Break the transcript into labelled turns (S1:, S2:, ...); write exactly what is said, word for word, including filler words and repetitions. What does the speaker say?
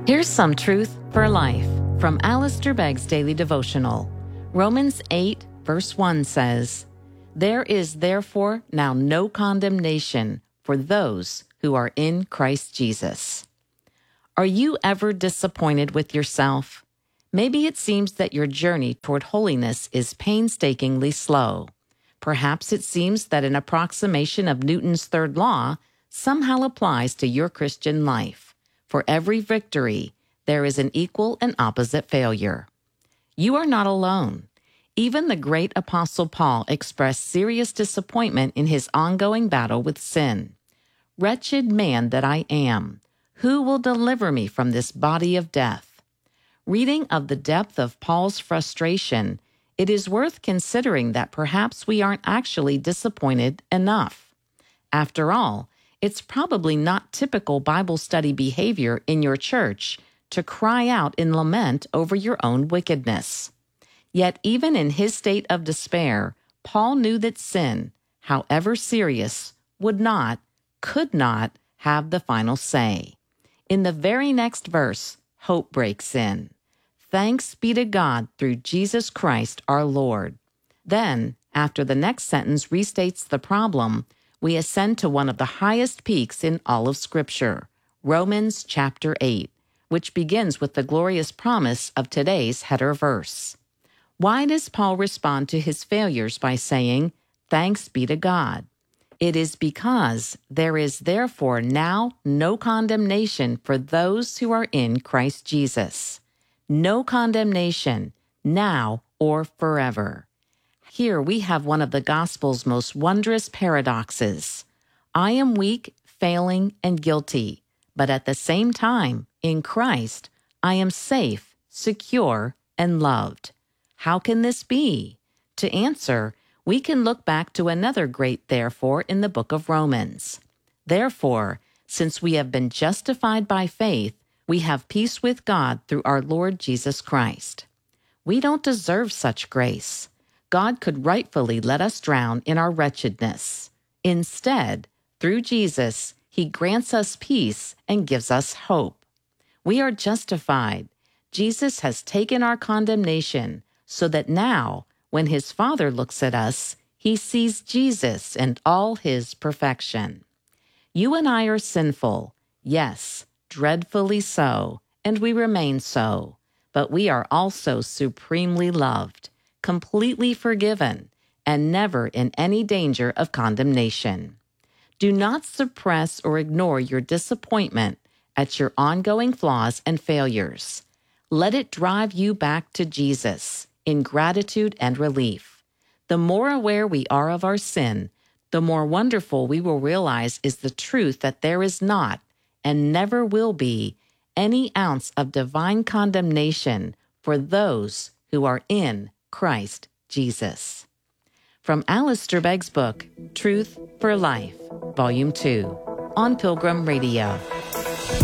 S1: Here's some truth for life from Alistair Begg's Daily Devotional. Romans eight, verse one says, "There is therefore now no condemnation for those who are in Christ Jesus." Are you ever disappointed with yourself? Maybe it seems that your journey toward holiness is painstakingly slow. Perhaps it seems that an approximation of Newton's third law somehow applies to your Christian life. For every victory, there is an equal and opposite failure. You are not alone. Even the great Apostle Paul expressed serious disappointment in his ongoing battle with sin. "Wretched man that I am, who will deliver me from this body of death?" Reading of the depth of Paul's frustration, it is worth considering that perhaps we aren't actually disappointed enough. After all, it's probably not typical Bible study behavior in your church to cry out in lament over your own wickedness. Yet even in his state of despair, Paul knew that sin, however serious, would not, could not have the final say. In the very next verse, hope breaks in. "Thanks be to God through Jesus Christ our Lord." Then, after the next sentence restates the problem, we ascend to one of the highest peaks in all of Scripture, Romans chapter eight, which begins with the glorious promise of today's header verse. Why does Paul respond to his failures by saying, "Thanks be to God"? It is because there is therefore now no condemnation for those who are in Christ Jesus. No condemnation, now or forever. Here we have one of the gospel's most wondrous paradoxes. I am weak, failing, and guilty, but at the same time, in Christ, I am safe, secure, and loved. How can this be? To answer, we can look back to another great therefore in the book of Romans. Therefore, since we have been justified by faith, we have peace with God through our Lord Jesus Christ. We don't deserve such grace. God could rightfully let us drown in our wretchedness. Instead, through Jesus, he grants us peace and gives us hope. We are justified. Jesus has taken our condemnation so that now, when his Father looks at us, he sees Jesus and all his perfection. You and I are sinful, yes, dreadfully so, and we remain so, but we are also supremely loved, completely forgiven, and never in any danger of condemnation. Do not suppress or ignore your disappointment at your ongoing flaws and failures. Let it drive you back to Jesus in gratitude and relief. The more aware we are of our sin, the more wonderful we will realize is the truth that there is not, and never will be, any ounce of divine condemnation for those who are in Christ Jesus. From Alistair Begg's book, Truth for Life, Volume two, on Pilgrim Radio.